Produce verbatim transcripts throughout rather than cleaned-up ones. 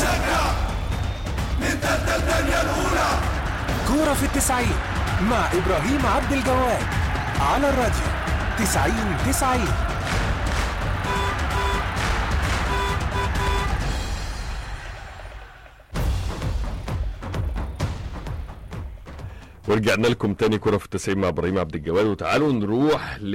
بشجع من تالتة الدنيا الأولى. كورة في التسعين مع إبراهيم عبد الجواد على الراديو تسعين تسعين. ورجعنا لكم تاني كرة في التسعين مع ابراهيم عبد الجواد. وتعالوا نروح ل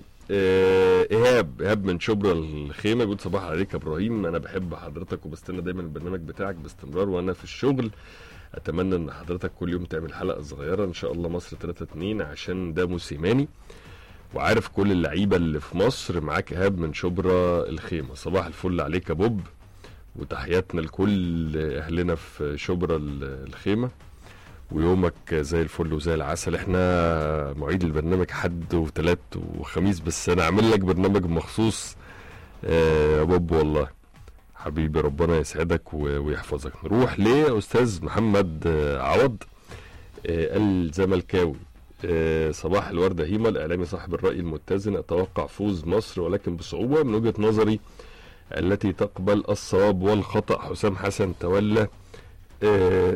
ايهاب ايهاب من شبرا الخيمه. بيقول صباح عليك يا ابراهيم، انا بحب حضرتك وبستنى دايما البرنامج بتاعك باستمرار وانا في الشغل. اتمنى ان حضرتك كل يوم تعمل حلقه صغيره ان شاء الله. مصر ثلاثة اتنين عشان ده موسيماني وعارف كل اللعيبه اللي في مصر. معاك ايهاب من شبرا الخيمه. صباح الفل عليك يا بوب، وتحياتنا لكل اهلنا في شبرا الخيمه، ويومك زي الفل وزي العسل. احنا مواعيد البرنامج حد وثلاث وخميس، بس انا اعمل لك برنامج مخصوص آه يا بوب والله حبيبي، ربنا يسعدك ويحفظك. نروح لاستاذ محمد آه عوض آه الزملكاوي. آه صباح الورده هيما، الاعلامي صاحب الراي المتزن. اتوقع فوز مصر ولكن بصعوبه من وجهه نظري التي تقبل الصواب والخطا. حسام حسن تولى آه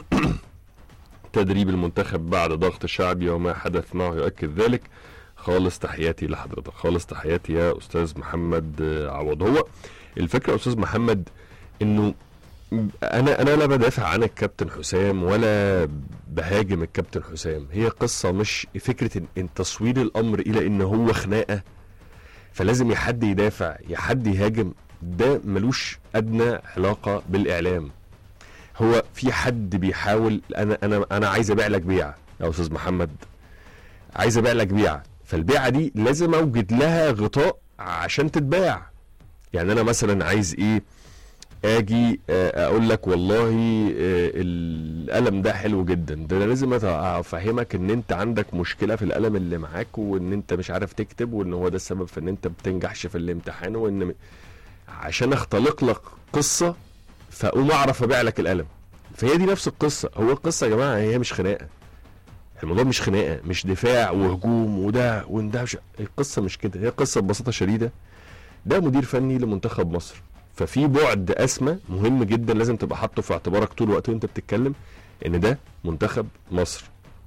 تدريب المنتخب بعد ضغط شعبي وما حدث معه يؤكد ذلك. خالص تحياتي لحضرتك. خالص تحياتي يا استاذ محمد عوض. هو الفكره يا استاذ محمد انه انا انا لا بدافع عن الكابتن حسام ولا بهاجم الكابتن حسام. هي قصه مش فكره ان تصوير الامر الى ان هو خناقه فلازم يا حد يدافع يا حد يهاجم. ده ملوش ادنى علاقه بالاعلام. هو في حد بيحاول انا انا انا عايز ابيع لك بيعه يا استاذ محمد، عايز ابيع لك بيعه، فالبيعه دي لازم اوجد لها غطاء عشان تتباع. يعني انا مثلا عايز ايه؟ اجي اقول لك والله القلم ده حلو جدا، ده انا لازم افهمك ان انت عندك مشكله في القلم اللي معاك وان انت مش عارف تكتب وان هو ده السبب في ان انت بتنجحش في الامتحان، وان عشان اختلق لك قصه فاقوم اعرف ابيع لك القلم. فهي دي نفس القصه. هو القصه يا جماعه هي مش خناقه، الموضوع مش خناقه، مش دفاع وهجوم وده وده مش... القصه مش كده. هي قصه ببساطه شديده ده مدير فني لمنتخب مصر، ففي بعد اسمى مهم جدا لازم تبقى حاطه في اعتبارك طول الوقت وانت بتتكلم، ان ده منتخب مصر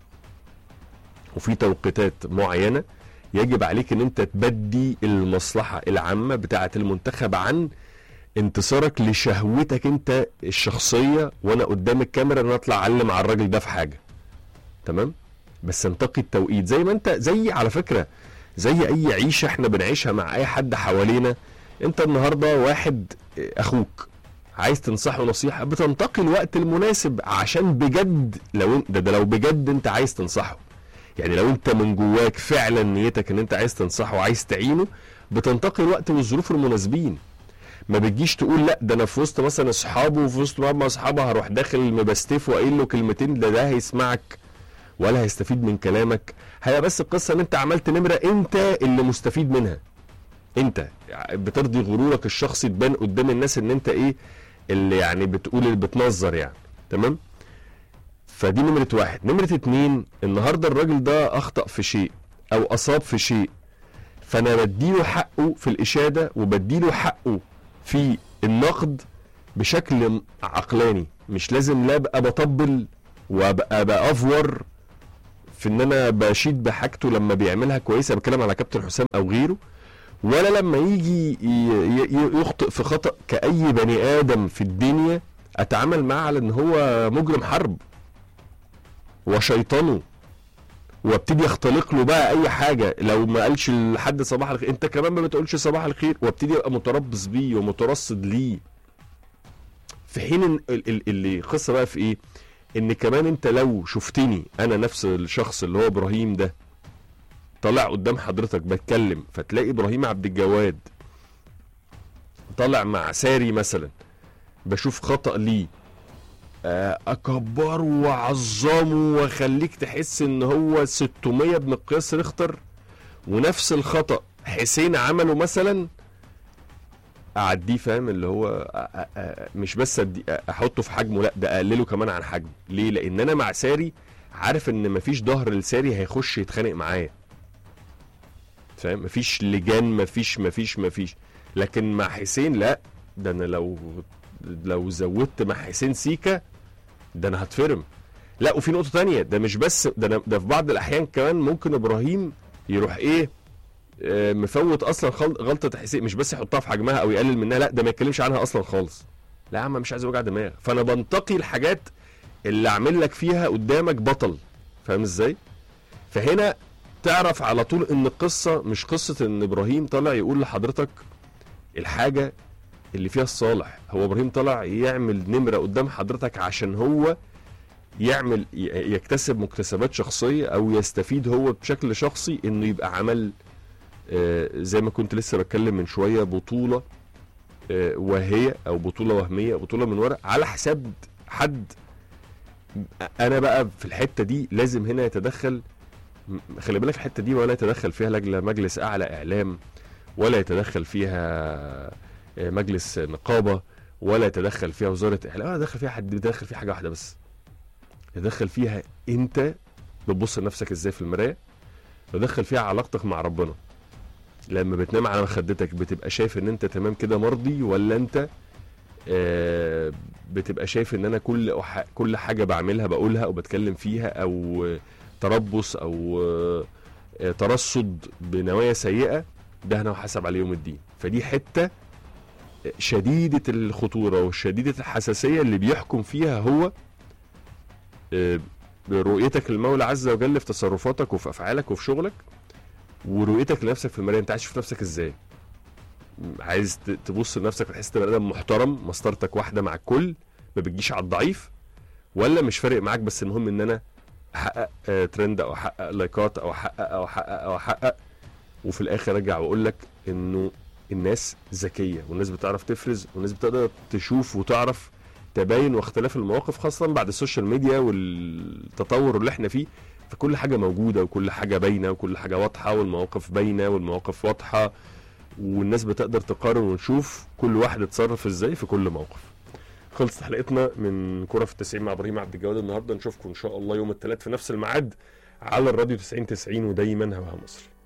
وفي توقيتات معينه يجب عليك ان انت تبدي المصلحه العامه بتاعه المنتخب عن انتصارك لشهوتك انت الشخصيه. وانا قدام الكاميرا انا اطلع اعلم على الراجل ده في حاجه، تمام؟ بس انتقي التوقيت زي ما انت، زي على فكره زي اي عيشه احنا بنعيشها مع اي حد حوالينا. انت النهارده واحد اخوك عايز تنصحه نصيحه، بتنتقي الوقت المناسب عشان بجد لو ده, ده لو بجد انت عايز تنصحه. يعني لو انت من جواك فعلا نيتك ان انت عايز تنصحه وعايز تعينه، بتنتقي الوقت والظروف المناسبين. ما بتجيش تقول لا ده انا في وسط مثلا اصحابه وفي وسط مع اصحابه هروح داخل مبستف وقايل له كلمتين، ده ده هيسمعك ولا هيستفيد من كلامك. هي بس القصه ان انت عملت نمره انت اللي مستفيد منها، انت بترضي غرورك الشخصي تبان قدام الناس ان انت ايه اللي يعني بتقول اللي بتنظر يعني، تمام؟ فدي نمره واحد. نمره اتنين، النهارده الراجل ده اخطأ في شيء او اصاب في شيء، فانا بديله حقه في الاشاده وبديله حقه في النقد بشكل عقلاني. مش لازم لا ابقى بطبل وابقى بافور في ان انا بشيد بحاجته لما بيعملها كويسه، بتكلم على كابتن حسام او غيره، ولا لما يجي يخطئ في خطأ كأي بني آدم في الدنيا اتعامل معاه على ان هو مجرم حرب وشيطانه وابتدي اختلق له بقى اي حاجه. لو ما قالش لحد صباح الخير انت كمان ما بتقولش صباح الخير، وابتدي ابقى متربص بيه ومترصد ليه. في حين اللي قصه بقى في ايه؟ ان كمان انت لو شفتني انا نفس الشخص اللي هو ابراهيم ده طالع قدام حضرتك بتكلم، فتلاقي ابراهيم عبد الجواد طالع مع ساري مثلا، بشوف خطأ ليه اكبره واعظمه واخليك تحس ان هو ستمية بمقياس ريختر، ونفس الخطأ حسين عمله مثلا اعديه، فاهم؟ اللي هو مش بس احطه في حجمه، لا ده اقلله كمان عن حجمه. ليه؟ لان انا مع ساري عارف ان مفيش ظهر لساري هيخش يتخانق معايا، فاهم؟ مفيش لجان، مفيش مفيش مفيش لكن مع حسين لا، ده انا لو لو زودت مع حسين سيكا ده انا هتفرم. لا وفي نقطه تانية، ده مش بس ده أنا ده في بعض الاحيان كمان ممكن ابراهيم يروح ايه آه مفوت اصلا غلطه حسين، مش بس يحطها في حجمها او يقلل منها، لا ده ما يتكلمش عنها اصلا خالص. لا يا عم مش عايز اوجع دماغ، فانا بنتقي الحاجات اللي اعمل لك فيها قدامك بطل، فاهم ازاي؟ فهنا تعرف على طول ان القصه مش قصه ان ابراهيم طلع يقول لحضرتك الحاجه اللي فيها الصالح، هو ابراهيم طلع يعمل نمره قدام حضرتك عشان هو يعمل يكتسب مكتسبات شخصيه او يستفيد هو بشكل شخصي، انه يبقى عمل آه زي ما كنت لسه بتكلم من شويه بطوله آه وهيه او بطوله وهميه، بطوله من ورق على حساب حد. انا بقى في الحته دي لازم هنا يتدخل، خلي بالك الحته دي ولا يتدخل فيها لجنه مجلس اعلى اعلام، ولا يتدخل فيها مجلس نقابه، ولا يتدخل فيها وزاره اعلام، ولا يتدخل فيها حد، يتدخل فيها حاجه واحده بس، يتدخل فيها انت بتبص لنفسك ازاي في المرايه، يتدخل فيها علاقتك مع ربنا. لما بتنام على مخدتك بتبقى شايف ان انت تمام كده مرضي، ولا انت آه بتبقى شايف ان انا كل كل حاجه بعملها بقولها او بتكلم فيها او تربص او آه ترصد بنوايا سيئه، ده انا هحاسب عليه يوم الدين. فدي حته شديده الخطوره وشديده الحساسيه اللي بيحكم فيها هو آه رؤيتك للمولى عز وجل في تصرفاتك وفي افعالك وفي شغلك، ورؤيتك لنفسك في المرايه. انت عايز تشوف نفسك ازاي؟ عايز تبص لنفسك وتحس تبقى ادم محترم، مسطرتك واحده مع الكل، ما بتجيش على الضعيف، ولا مش فارق معاك بس المهم ان انا احقق آه ترند او احقق لايكات او احقق او احقق او احقق وفي الاخر ارجع واقول لك انه الناس ذكيه والناس بتعرف تفرز والناس بتقدر تشوف وتعرف تباين واختلاف المواقف، خاصه بعد السوشيال ميديا والتطور اللي احنا فيه، فكل حاجه موجوده وكل حاجه باينه وكل حاجه واضحه والمواقف باينه والمواقف واضحه، والناس بتقدر تقارن ونشوف كل واحد اتصرف ازاي في كل موقف. خلصت حلقتنا من كرة في التسعين مع ابراهيم عبد الجواد النهارده، نشوفكم ان شاء الله يوم الثلاث في نفس الميعاد على الراديو تسعين تسعين، ودايما هواها مصري.